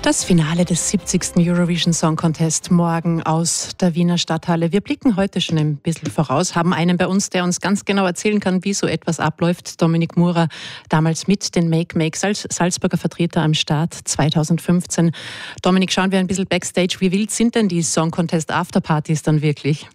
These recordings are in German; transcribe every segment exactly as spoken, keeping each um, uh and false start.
Das Finale des siebzigsten Eurovision Song Contest morgen aus der Wiener Stadthalle. Wir blicken heute schon ein bisschen voraus, haben einen bei uns, der uns ganz genau erzählen kann, wie so etwas abläuft. Dominik Murer, damals mit den Make Make Salzburger Vertreter am Start zweitausendfünfzehn. Dominik, schauen wir ein bisschen Backstage. Wie wild sind denn die Song Contest Afterpartys dann wirklich?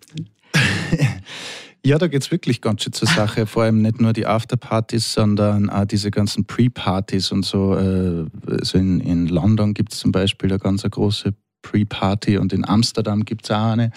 Ja, da geht's wirklich ganz schön zur Sache. Vor allem nicht nur die Afterpartys, sondern auch diese ganzen Pre-Partys und so. Also in, in London gibt's zum Beispiel eine ganz große Pre-Party und in Amsterdam gibt's auch eine.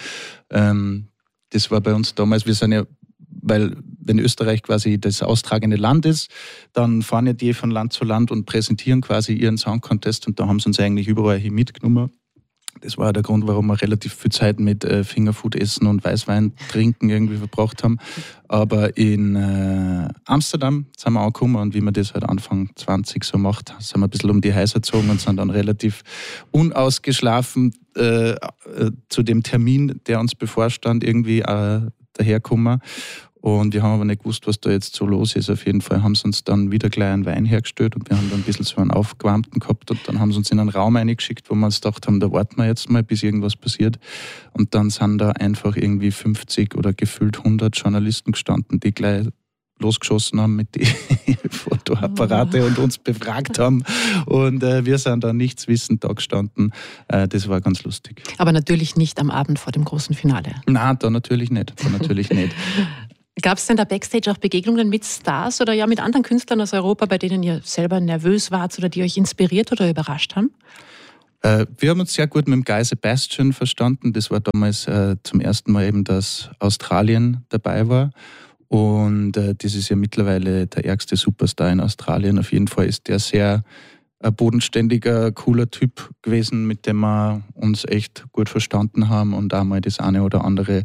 Das war bei uns damals, wir sind ja, weil wenn Österreich quasi das austragende Land ist, dann fahren ja die von Land zu Land und präsentieren quasi ihren Song Contest und da haben sie uns eigentlich überall hin mitgenommen. Das war der Grund, warum wir relativ viel Zeit mit äh, Fingerfood essen und Weißwein trinken irgendwie verbracht haben. Aber in äh, Amsterdam sind wir angekommen und wie man das halt Anfang zwanzig so macht, sind wir ein bisschen um die Häuser gezogen und sind dann relativ unausgeschlafen äh, äh, zu dem Termin, der uns bevorstand, irgendwie äh, daherkommen. Und wir haben aber nicht gewusst, was da jetzt so los ist. Auf jeden Fall haben sie uns dann wieder gleich einen Wein hergestellt und wir haben dann ein bisschen so einen aufgewärmten gehabt und dann haben sie uns in einen Raum eingeschickt, wo wir uns gedacht haben, da warten wir jetzt mal, bis irgendwas passiert. Und dann sind da einfach irgendwie fünfzig oder gefühlt hundert Journalisten gestanden, die gleich losgeschossen haben mit den Fotoapparate oh. und uns befragt haben. Und äh, wir sind da nichts wissend da gestanden. Äh, das war ganz lustig. Aber natürlich nicht am Abend vor dem großen Finale. Nein, da natürlich nicht. Da natürlich nicht. Gab es denn da Backstage auch Begegnungen mit Stars oder ja mit anderen Künstlern aus Europa, bei denen ihr selber nervös wart oder die euch inspiriert oder überrascht haben? Äh, wir haben uns sehr gut mit dem Guy Sebastian verstanden. Das war damals äh, zum ersten Mal eben, dass Australien dabei war. Und äh, das ist ja mittlerweile der ärgste Superstar in Australien. Auf jeden Fall ist der sehr ein bodenständiger, cooler Typ gewesen, mit dem wir uns echt gut verstanden haben und auch mal das eine oder andere